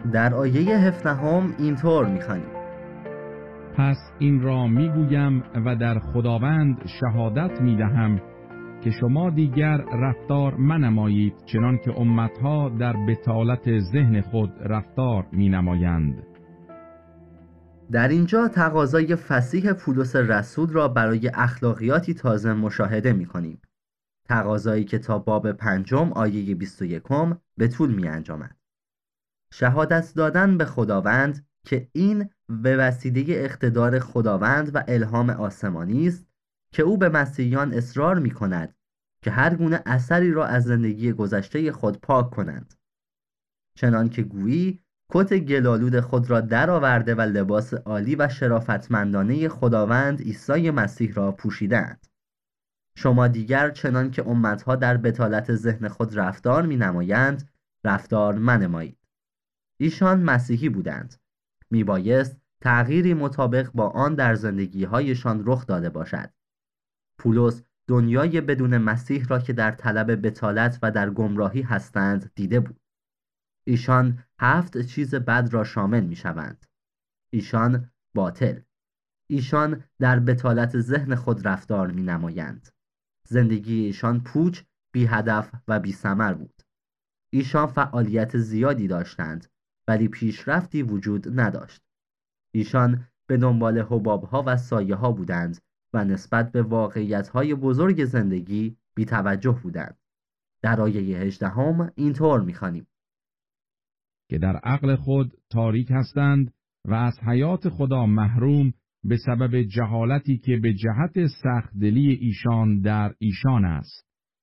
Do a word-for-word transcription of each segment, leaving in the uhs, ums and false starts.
در آیه هفدهم اینطور می‌خوانیم: پس این را میگویم و در خداوند شهادت میدهم که شما دیگر رفتار منمایید چنان که امتها در بطالت ذهن خود رفتار مینمایند. در اینجا تقاضای فصیح پولس رسول را برای اخلاقیاتی تازه مشاهده می‌کنیم. تقاضایی که تا باب پنجم آیه بیست و یکم به طول می‌انجامد. شهادت دادن به خداوند که این به وسیله اقتدار خداوند و الهام آسمانی است که او به مسیحیان اصرار می‌کند که هر گونه اثری را از زندگی گذشته خود پاک کنند، چنان که گویی کت گلالود خود را درآورده و لباس عالی و شرافتمندانه خداوند عیسی مسیح را پوشیدند. شما دیگر چنان که امتها در بطالت ذهن خود رفتار می‌نمایند رفتار منمایید. ایشان مسیحی بودند. میبایست تغییری مطابق با آن در زندگی‌هایشان رخ داده باشد. پولس دنیای بدون مسیح را که در طلب بطالت و در گمراهی هستند دیده بود. ایشان هفت چیز بد را شامل می‌شوند. ایشان باطل. ایشان در بطالت ذهن خود رفتار می‌نمایند. زندگی ایشان پوچ، بی هدف و بی ثمر بود. ایشان فعالیت زیادی داشتند ولی پیشرفتی وجود نداشت. ایشان به دنبال حباب‌ها و سایه‌ها بودند و نسبت به واقعیت‌های بزرگ زندگی بی‌توجه بودند. در آیه هجدهم اینطور می‌خوانیم: که در عقل خود تاریک هستند و از حیات خدا محروم به سبب جهالتی که به جهت سخت‌دلی ایشان در ایشان است.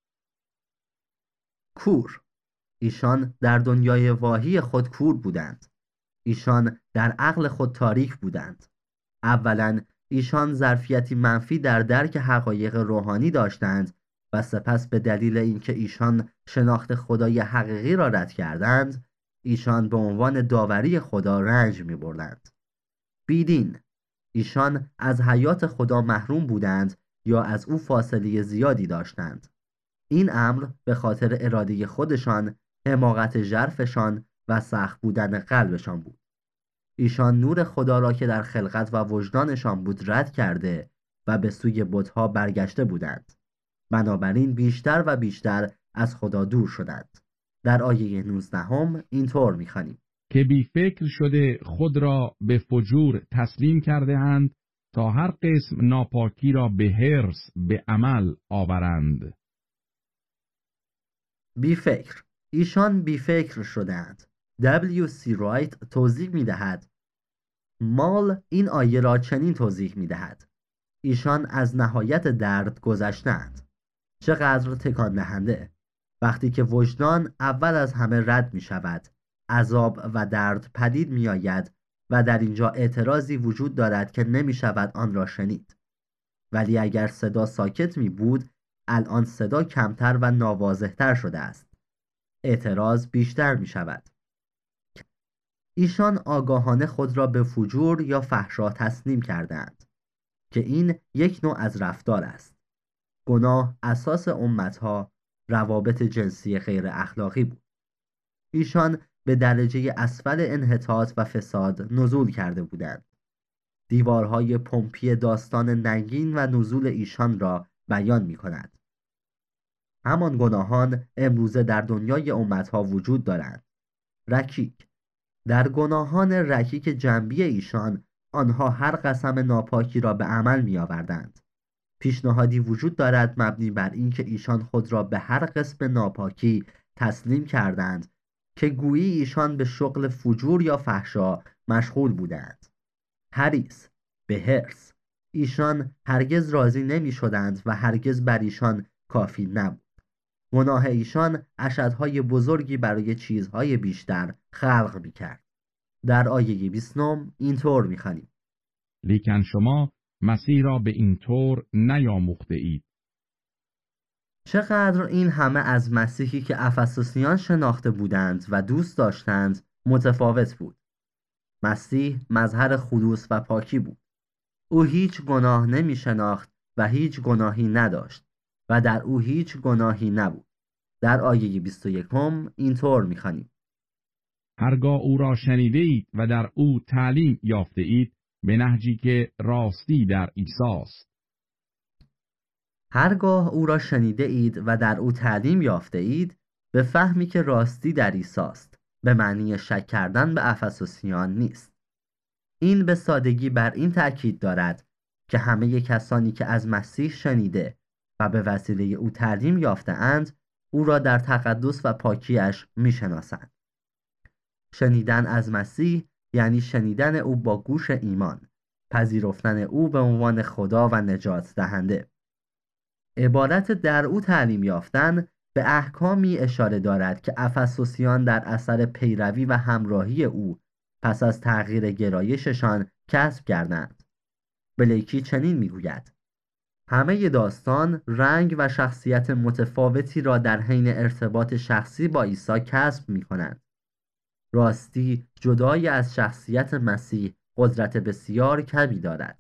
کور. ایشان در دنیای واهی خود کور بودند. ایشان در عقل خود تاریک بودند. اولاً ایشان ظرفیتی منفی در درک حقایق روحانی داشتند و سپس به دلیل اینکه ایشان شناخت خدای حقیقی را رد کردند، ایشان به عنوان داوری خدا رنج می بردند. بیدین. ایشان از حیات خدا محروم بودند یا از او فاصله زیادی داشتند. این امر به خاطر اراده خودشان، حماقت ژرفشان و سخت بودن قلبشان بود. ایشان نور خدا را که در خلقت و وجدانشان بود رد کرده و به سوی بت‌ها برگشته بودند. بنابراین بیشتر و بیشتر از خدا دور شدند. در آیه نوزدهم اینطور می‌خوانیم: که بی فکر شده خود را به فجور تسلیم کرده اند تا هر قسم ناپاکی را به حرص به عمل آورند. بی فکر. ایشان بی فکر شدند. دبلیو سی رایت توضیح می دهد: مال این آیه را چنین توضیح می دهد: ایشان از نهایت درد گذشتند. چقدر تکان دهنده! وقتی که وجدان اول از همه رد می شود، عذاب و درد پدید می آید و در اینجا اعتراضی وجود دارد که نمی شود آن را شنید. ولی اگر صدا ساکت می بود، الان صدا کمتر و ناواضح‌تر شده است. اعتراض بیشتر می شود. ایشان آگاهانه خود را به فجور یا فحشا تسلیم کردند که این یک نوع از رفتار است. گناه اساس امتها روابط جنسی غیر اخلاقی بود. ایشان به درجه اسفل انحطاط و فساد نزول کرده بودند. دیوارهای پمپی داستان ننگین و نزول ایشان را بیان می کند. همان گناهان امروزه در دنیای امتها وجود دارند. رکیک. در گناهان رکیک جنبی ایشان، آنها هر قسم ناپاکی را به عمل می آوردند. پیشنهادی وجود دارد مبنی بر اینکه ایشان خود را به هر قسم ناپاکی تسلیم کردند که گویی ایشان به شغل فجور یا فحشا مشغول بودند. حریص. به حرص. ایشان هرگز راضی نمی شدند و هرگز بر ایشان کافی نبود. گناه ایشان اشدهای بزرگی برای چیزهای بیشتر خلق می کرد. در آیه بیستم اینطور می خوانیم: لیکن شما مسیح را به این طور نیاموخته اید. چقدر این همه از مسیحی که افسوسیان شناخته بودند و دوست داشتند متفاوت بود. مسیح مظهر خلوص و پاکی بود. او هیچ گناه نمی شناخت و هیچ گناهی نداشت و در او هیچ گناهی نبود. در آیه بیست و یکم اینطور می خوانیم: هرگاه او را شنیده اید و در او تعلیم یافته اید، به نهجی که راستی در عیسی است. هرگاه او را شنیده اید و در او تعلیم یافته اید، به فهمی که راستی در عیسی است، به معنی شک کردن به افسوسیان نیست. این به سادگی بر این تأکید دارد که همه کسانی که از مسیح شنیده و به وسیله او تعلیم یافته اند، او را در تقدس و پاکیش میشناسند. شنیدن از مسیح یعنی شنیدن او با گوش ایمان، پذیرفتن او به عنوان خدا و نجات دهنده. عبارت در او تعلیم یافتن به احکامی اشاره دارد که افسوسیان در اثر پیروی و همراهی او پس از تغییر گرایششان کسب کردند. بلیکی چنین میگوید: همه داستان رنگ و شخصیت متفاوتی را در حین ارتباط شخصی با عیسی کسب می کنند. راستی جدای از شخصیت مسیح قدرت بسیار کمی دارد.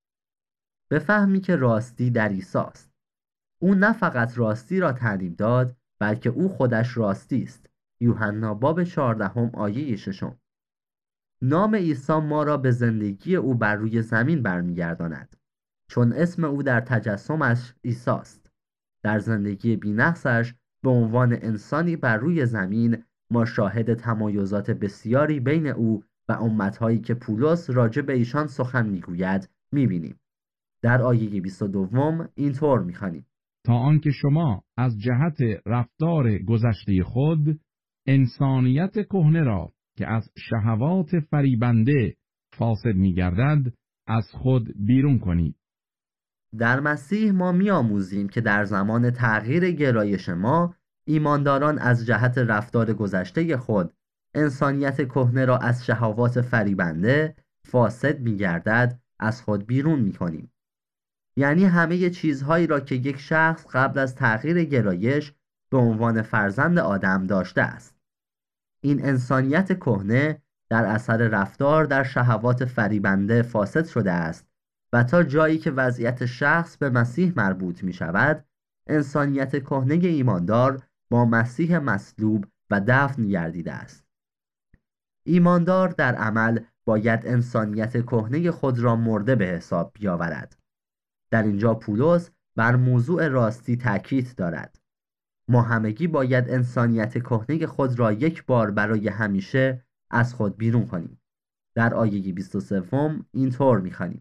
به فهمی که راستی در عیسی است. او نه فقط راستی را تعلیم داد، بلکه او خودش راستی است. یوحنا باب چهاردهم آیه ششم. نام عیسی ما را به زندگی او بر روی زمین برمیگرداند، چون اسم او در تجسمش عیسی است. در زندگی بی‌نقصش به عنوان انسانی بر روی زمین، ما شاهد تمایزات بسیاری بین او و امتهایی که پولس راجع به ایشان سخن میگوید میبینیم. در آیه بیست و دو اینطور میخوانیم: تا آنکه شما از جهت رفتار گذشته خود انسانیت کهنه را که از شهوات فریبنده فاسد می‌گردد از خود بیرون کنید. در مسیح ما می‌آموزیم که در زمان تغییر گرایش ما، ایمانداران از جهت رفتار گذشته خود انسانیت کهنه را از شهوات فریبنده فاسد می‌گردد از خود بیرون می‌کنیم. یعنی همه چیزهایی را که یک شخص قبل از تغییر گرایش به عنوان فرزند آدم داشته است. این انسانیت کهنه در اثر رفتار در شهوات فریبنده فاسد شده است و تا جایی که وضعیت شخص به مسیح مربوط می شود، انسانیت کهنه ایماندار با مسیح مصلوب و دفن گردیده است. ایماندار در عمل باید انسانیت کهنه خود را مرده به حساب بیاورد. در اینجا پولس بر موضوع راستی تاکید دارد. ما همگی باید انسانیت کهنه خود را یک بار برای همیشه از خود بیرون کنیم. در آیه بیست و سه اینطور می‌خوانیم: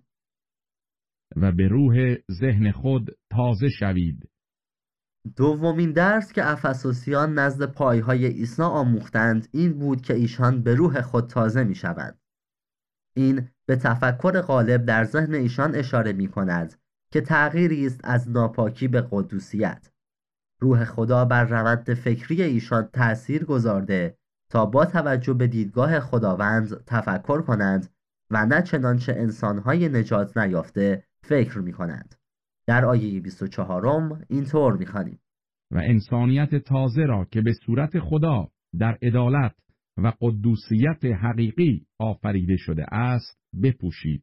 و به روح ذهن خود تازه شوید. دومین درس که افسوسیان نزد پایهای عیسی آموختند این بود که ایشان به روح خود تازه می‌شوند. این به تفکر غالب در ذهن ایشان اشاره می‌کند که تغییری است از ناپاکی به قدوسیت. روح خدا بر روند فکری ایشان تأثیر گذارده تا با توجه به دیدگاه خداوند تفکر کنند و نه چنانچه انسانهای نجات نیافته فکر می کنند. در آیه بیست و چهار اینطور می خوانیم: و انسانیت تازه را که به صورت خدا در عدالت و قدوسیت حقیقی آفریده شده است بپوشید.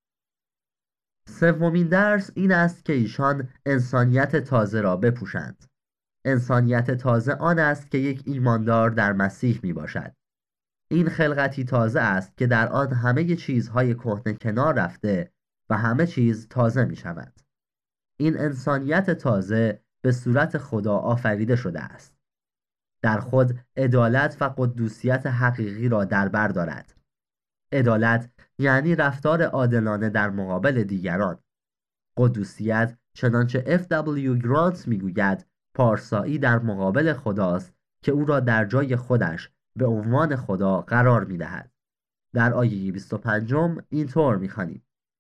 سومین درس این است که ایشان انسانیت تازه را بپوشند. انسانیت تازه آن است که یک ایماندار در مسیح می باشد. این خلقتی تازه است که در آن همه چیزهای کهنه کنار رفته و همه چیز تازه می شود. این انسانیت تازه به صورت خدا آفریده شده است. در خود عدالت و قدوسیت حقیقی را در بر دارد. عدالت یعنی رفتار عادلانه در مقابل دیگران. قدوسیت چنانچه اف دبلیو گرانت میگوید پارسایی در مقابل خداست که او را در جای خودش به عنوان خدا قرار میدهد. در آیه بیست و پنج اینطور میخوانیم: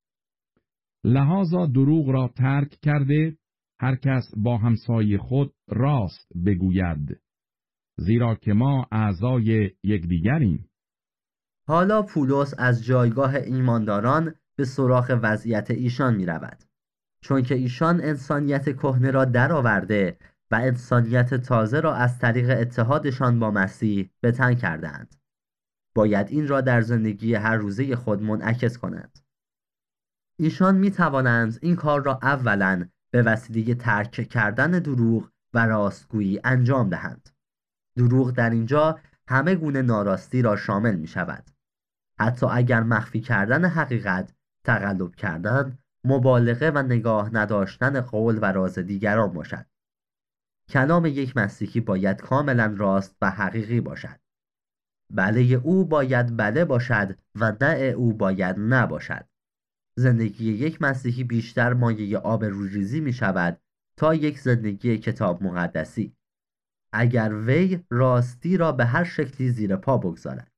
لحاظا دروغ را ترک کرده هر کس با همسایه خود راست بگوید، زیرا که ما اعضای یکدیگریم. حالا پولس از جایگاه ایمانداران به سراغ وضعیت ایشان می رود. چون که ایشان انسانیت کهنه را درآورده و انسانیت تازه را از طریق اتحادشان با مسیح به تن کردند. باید این را در زندگی هر روزه خود منعکس کنند. ایشان می توانند این کار را اولاً به وسیله ترک کردن دروغ و راستگویی انجام دهند. دروغ در اینجا همه گونه ناراستی را شامل می شود. حتی اگر مخفی کردن حقیقت، تقلب کردن، مبالغه و نگاه نداشتن قول و راز دیگران باشد. کلام یک مسیحی باید کاملا راست و حقیقی باشد. بله او باید بله باشد و نه او باید نه باشد. زندگی یک مسیحی بیشتر مایه آبروریزی می شود تا یک زندگی کتاب مقدسی، اگر وی راستی را به هر شکلی زیر پا بگذارد.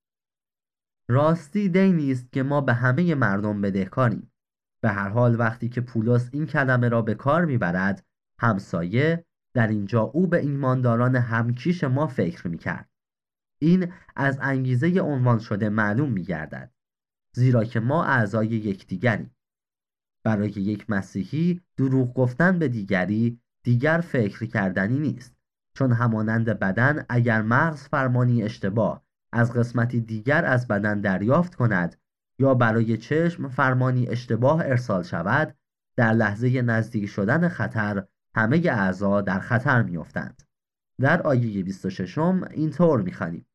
راستی دینی است که ما به همه مردم بدهکاریم. به هر حال وقتی که پولس این کلمه را به کار میبرد، همسایه، در اینجا او به ایمانداران همکیش ما فکر میکرد. این از انگیزه عنوان شده معلوم میگردد، زیرا که ما اعضای یکدیگریم. برای یک مسیحی دروغ گفتن به دیگری دیگر فکر کردنی نیست، چون همانند بدن اگر مغز فرمانی اشتباه از قسمتی دیگر از بدن دریافت کند یا برای چشم فرمانی اشتباه ارسال شود، در لحظه نزدیک شدن خطر همه اعضا در خطر میافتند. در آیه بیست و شش اینطور می‌خوانیم: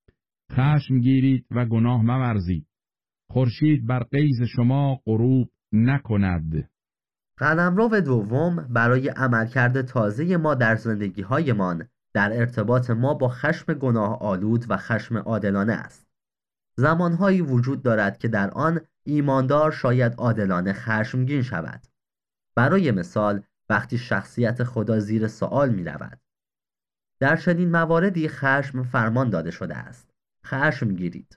خشم گیرید و گناه مورزید، خورشید بر غیظ شما غروب نکند. قلمرو دوم برای عملکرد تازه ما در زندگی‌هایمان در ارتباط ما با خشم گناه آلود و خشم عادلانه است. زمانهایی وجود دارد که در آن ایماندار شاید عادلانه خشمگین شود. برای مثال وقتی شخصیت خدا زیر سوال می رود. در چنین مواردی خشم فرمان داده شده است: خشم گیرید.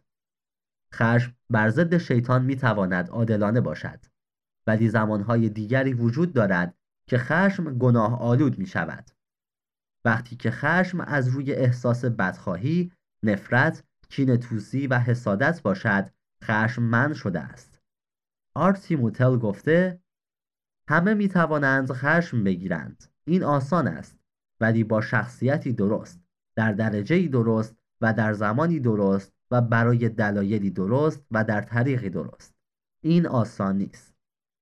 خشم بر ضد شیطان می تواند عادلانه باشد، ولی زمانهای دیگری وجود دارد که خشم گناه آلود می شود. وقتی که خشم از روی احساس بدخواهی، نفرت، کینه‌توزی و حسادت باشد، خشممند شده است. آرتی موتل گفته: همه می توانند خشم بگیرند. این آسان است، ولی با شخصیتی درست، در درجه‌ای درست و در زمانی درست و برای دلایلی درست و در طریقی درست. این آسان نیست.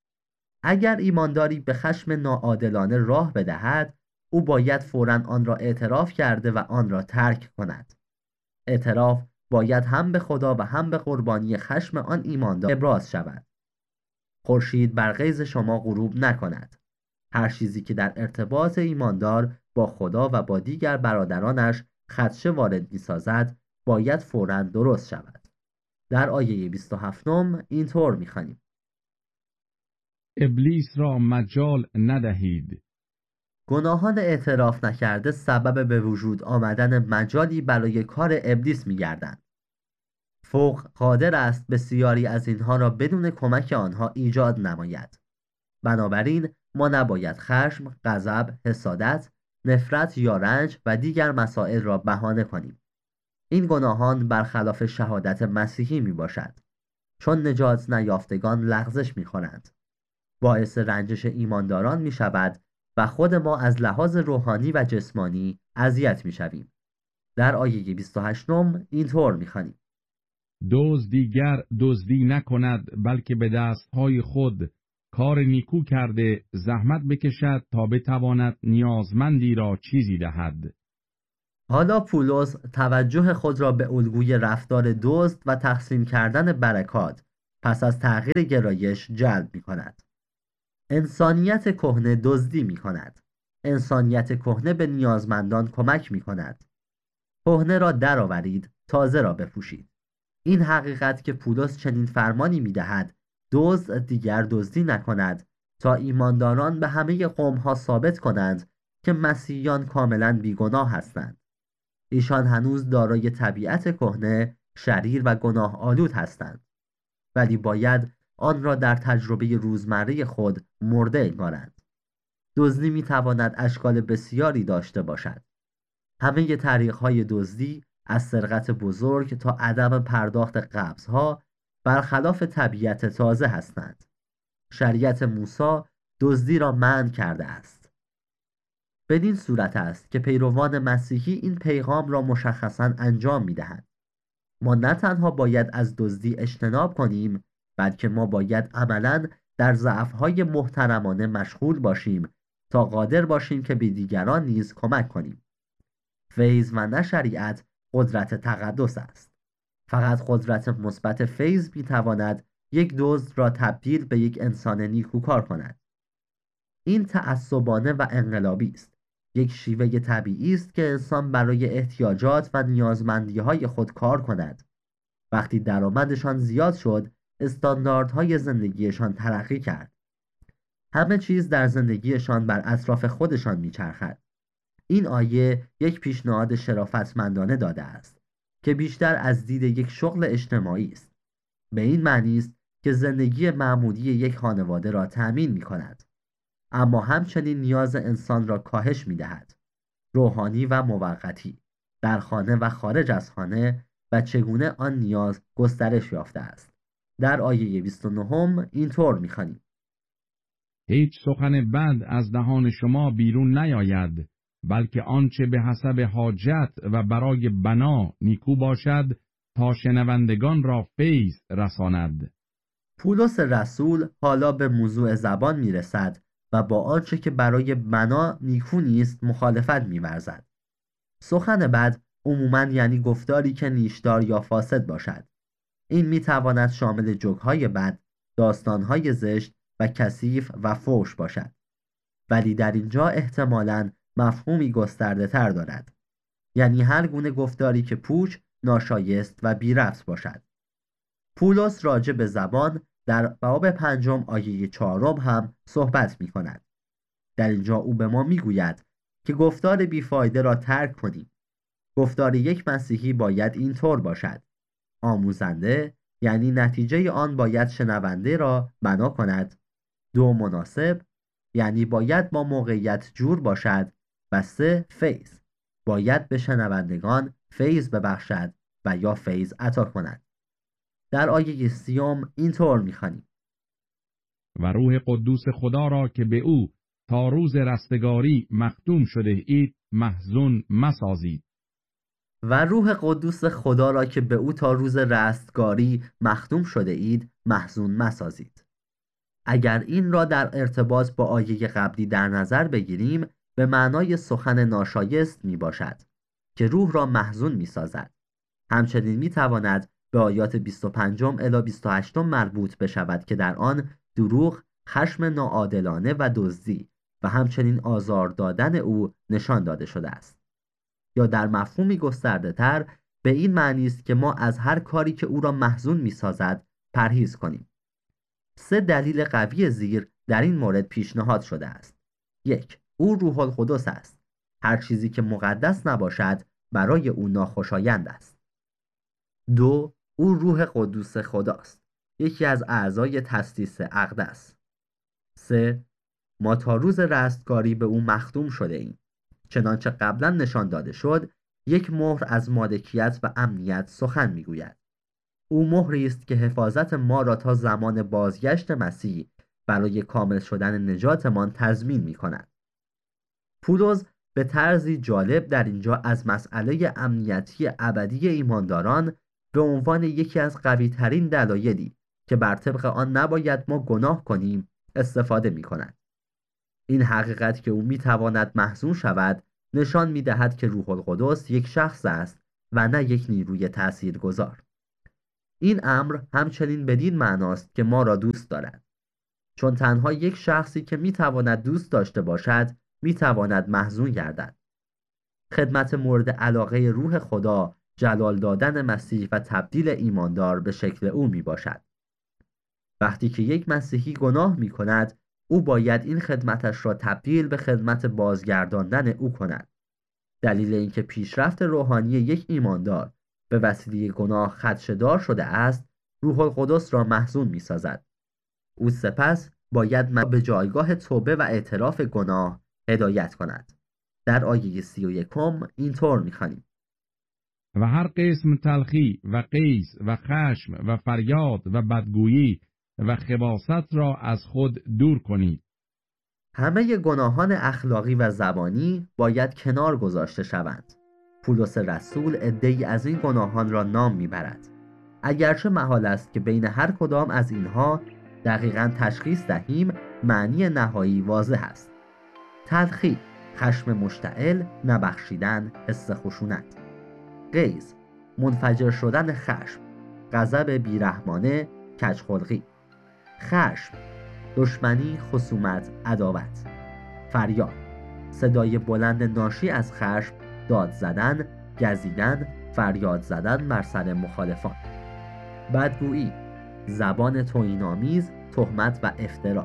اگر ایمانداری به خشم ناعادلانه راه بدهد، او باید فوراً آن را اعتراف کرده و آن را ترک کند. اعتراف باید هم به خدا و هم به قربانی خشم آن ایماندار ابراز شود. خورشید بر غیظ شما غروب نکند. هر چیزی که در ارتباط ایماندار با خدا و با دیگر برادرانش خدشه وارد می‌سازد، باید فوراً درست شود. در آیه بیست و هفت اینطور می‌خوانیم: ابلیس را مجال ندهید. گناهان اعتراف نکرده سبب به وجود آمدن مجالی برای کار ابلیس می‌گردند. فوق قادر است بسیاری از اینها را بدون کمک آنها ایجاد نماید. بنابراین ما نباید خشم، غضب، حسادت، نفرت یا رنج و دیگر مسائل را بهانه کنیم. این گناهان برخلاف شهادت مسیحی می باشد، چون نجات نیافتگان لغزش می خورند. باعث رنجش ایمانداران می شود و خود ما از لحاظ روحانی و جسمانی اذیت می شویم. در آیه بیست و هشت اینطور می خوانیم: دزد دیگر دزدی نکند، بلکه به دستهای خود کار نیکو کرده زحمت بکشد تا بتواند نیازمندی را چیزی دهد. حالا پولس توجه خود را به الگوی رفتار دزد و تقسیم کردن برکات پس از تغییر گرایش جلب می کند. انسانیت کهنه دزدی می کند. انسانیت کهنه به نیازمندان کمک می کند. کهنه را درآورید، تازه را بپوشید. این حقیقت که پولس چنین فرمانی می دهد دزد دیگر دزدی نکند تا ایمانداران به همه قومها ثابت کنند که مسیحیان کاملا بیگناه هستند. ایشان هنوز دارای طبیعت کهنه، شریر و گناه آلود هستند، ولی باید آن را در تجربه روزمره خود مرده انگارند. دزدی می تواند اشکال بسیاری داشته باشد. همه طریق‌های دزدی از سرقت بزرگ تا عدم پرداخت قبض‌ها برخلاف طبیعت تازه هستند. شریعت موسی دزدی را منع کرده است. بدین صورت است که پیروان مسیحی این پیغام را مشخصاً انجام می‌دهند. ما نه تنها باید از دزدی اجتناب کنیم، بلکه ما باید عملاً در ضعف‌های محترمانه مشغول باشیم تا قادر باشیم که به دیگران نیز کمک کنیم. فیض و نه شریعت قدرت تقدس است. فقط قدرت مثبت فیض میتواند یک دزد را تبدیل به یک انسان نیکوکار کند. این تعصبانه و انقلابی است. یک شیوه طبیعی است که انسان برای احتیاجات و نیازمندی‌های خود کار کند. وقتی درآمدشان زیاد شد، استانداردهای زندگیشان ترقی کرد. همه چیز در زندگیشان بر اطراف خودشان میچرخد. این آیه یک پیشنهاد شرافتمندانه داده است که بیشتر از دید یک شغل اجتماعی است. به این معنی است که زندگی معمولی یک خانواده را تأمین می کند، اما همچنین نیاز انسان را کاهش می دهد. روحانی و موقتی، در خانه و خارج از خانه، و چگونه آن نیاز گسترش یافته است. در آیه بیست و نه اینطور می خوانیم: هیچ سخن بد از دهان شما بیرون نیاید، بلکه آنچه به حسب حاجت و برای بنا نیکو باشد تا شنوندگان را فیض رساند. پولس رسول حالا به موضوع زبان می رسد و با آنچه که برای بنا نیکو نیست مخالفت می ورزد. سخن بد عموماً یعنی گفتاری که نیشدار یا فاسد باشد. این می تواند شامل جوک‌های بد، داستان‌های زشت و کثیف و فحش باشد. ولی در اینجا احتمالاً مفهومی گسترده تر دارد. یعنی هر گونه گفتاری که پوچ، ناشایست و بی ربط باشد. پولس راجع به زبان در باب پنجم آیه چهارم هم صحبت می کند. در اینجا او به ما می گوید که گفتار بیفایده را ترک کنیم. گفتار یک مسیحی باید اینطور باشد: آموزنده، یعنی نتیجه آن باید شنونده را بنا کند. دو، مناسب، یعنی باید با موقعیت جور باشد. و سه، فیض، باید به شنوندگان فیض ببخشد و یا فیض عطا کند. در آیه سیوم اینطور می‌خوانیم: و روح قدوس خدا را که به او تا روز رستگاری مختوم شده اید محزون مسازید. و روح قدوس خدا را که به او تا روز رستگاری مختوم شده اید محزون مسازید. اگر این را در ارتباط با آیه قبلی در نظر بگیریم، به معنای سخن ناشایست می باشد که روح را محزون می سازد. همچنین می تواند به آیات بیست و پنج الی بیست و هشت مربوط بشود که در آن دروغ، خشم ناعادلانه و دزدی و همچنین آزار دادن او نشان داده شده است. یا در مفهومی گسترده تر به این معنی است که ما از هر کاری که او را محزون می سازد پرهیز کنیم. سه دلیل قوی زیر در این مورد پیشنهاد شده است. یک، او روح القدس است. هر چیزی که مقدس نباشد برای او ناخوشایند است. دو، او روح قدوس خداست، یکی از اعضای تسلیس اقدس. سه، ما تا روز رستگاری به او مختوم شده ایم. چنانچه قبلا نشان داده شد، یک مهر از مالکیت و امنیت سخن میگوید. او مهری است که حفاظت ما را تا زمان بازگشت مسیح برای کامل شدن نجاتمان تضمین می کند. پولس به طرزی جالب در اینجا از مسئله امنیتی ابدی ایمانداران به عنوان یکی از قوی ترین دلایلی که بر طبق آن نباید ما گناه کنیم استفاده می کند. این حقیقت که او می تواند محزون شود نشان می دهد که روح القدس یک شخص است و نه یک نیروی تاثیرگذار. این امر همچنین بدین معناست که ما را دوست دارد، چون تنها یک شخصی که می تواند دوست داشته باشد می تواند محزون گردد. خدمت مورد علاقه روح خدا جلال دادن مسیح و تبدیل ایماندار به شکل او می باشد. وقتی که یک مسیحی گناه می کند، او باید این خدمتش را تبدیل به خدمت بازگرداندن او کند. دلیل اینکه پیشرفت روحانی یک ایماندار به وسیله گناه خدشه‌دار شده است، روح القدس را محزون می سازد. او سپس باید ما به جایگاه توبه و اعتراف گناه هدایت کند. در آیه سی و یکم اینطور می خوانیم: و هر قسم تلخی و قیس و خشم و فریاد و بدگویی و خباثت را از خود دور کنید. همه گناهان اخلاقی و زبانی باید کنار گذاشته شوند. پولس رسول عده‌ای از این گناهان را نام میبرد. اگرچه محال است که بین هر کدام از اینها دقیقاً تشخیص دهیم، معنی نهایی واضح است. تلخی، خشم مشتعل، نبخشیدن، حس خشونت. غیظ، منفجر شدن خشم، غضب بیرحمانه، کجخلقی. خشم، دشمنی، خصومت، عداوت. فریاد، صدای بلند ناشی از خشم، داد زدن، گزیدن، فریاد زدن بر سر مخالفان. بدگویی، زبان توهین‌آمیز، تهمت و افترا.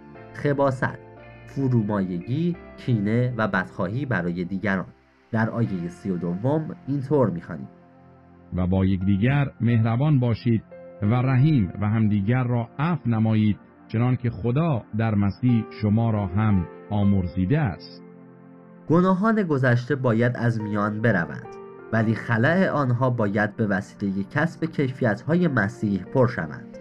خباثت، فرومایگی، کینه و بدخواهی برای دیگران. در آیه سی و دوم اینطور می‌خوانیم: و با یکدیگر مهربان باشید و رحیم و همدیگر را عفو نمایید، چنان که خدا در مسیح شما را هم آمرزیده است. گناهان گذشته باید از میان بروند، ولی خلأ آنها باید به وسیله کسب کیفیت‌های مسیح پر شوند.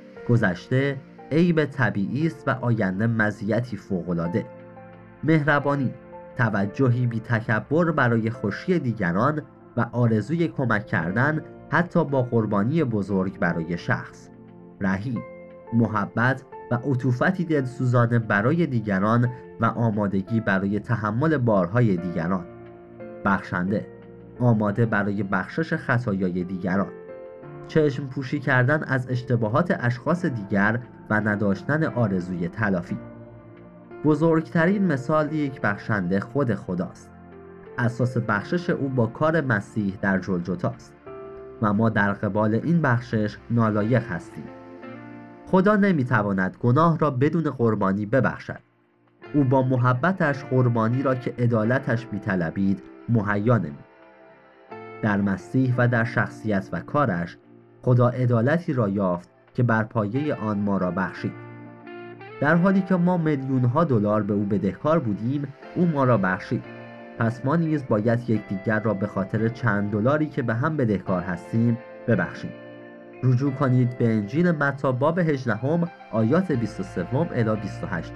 گذشته عیب طبیعی است و آینده مزیتی فوق‌العاده. مهربانی، توجهی بی تکبر برای خوشی دیگران و آرزوی کمک کردن حتی با قربانی بزرگ برای شخص. رحیم، محبت و عطوفتی دلسوزانه برای دیگران و آمادگی برای تحمل بارهای دیگران. بخشنده، آماده برای بخشش خطایای دیگران. چشم پوشی کردن از اشتباهات اشخاص دیگر و نداشتن آرزوی تلافی. بزرگترین مثال یک بخشنده خود خداست. اساس بخشش او با کار مسیح در جلجتاست و ما در قبال این بخشش نالایق هستیم. خدا نمیتواند گناه را بدون قربانی ببخشد. او با محبتش قربانی را که عدالتش میطلبید مهیا نمود. در مسیح و در شخصیت و کارش خدا عدالتی را یافت که بر پایه آن ما را بخشید. در حالی که ما میلیون ها دلار به او بدهکار بودیم، او ما را بخشید. پس ما نیز باید یکدیگر را به خاطر چند دلاری که به هم بدهکار هستیم ببخشیم. رجوع کنید به انجیل متی باب هجدهم آیات بیست و سه الی بیست و هشت.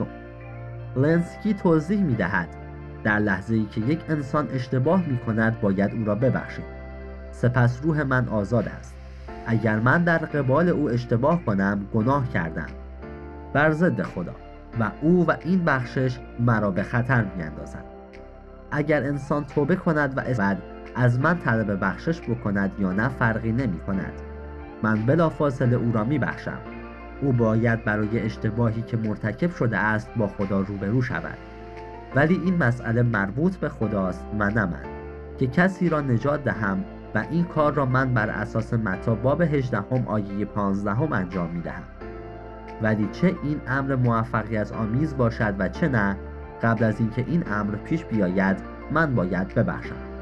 لنسکی توضیح می دهد در لحظه ای که یک انسان اشتباه می کند باید او را ببخشید. سپس روح من آزاد است. اگر من در قبال او اشتباه کنم گناه کردم بر ضد خدا و او و این بخشش مرا به خطر می اندازد. اگر انسان توبه کند و بعد از من طلب بخشش بکند یا نه فرقی نمی کند. من بلافاصله او را می بخشم. او باید برای اشتباهی که مرتکب شده است با خدا روبرو شود. ولی این مسئله مربوط به خداست و نه من که کسی را نجات دهم و این کار را من بر اساس متی باب هجدهم آیه پانزدهم انجام می دهم. ولی چه این امر موفقیت آمیز باشد و چه نه، قبل از اینکه این امر پیش بیاید من باید ببخشم.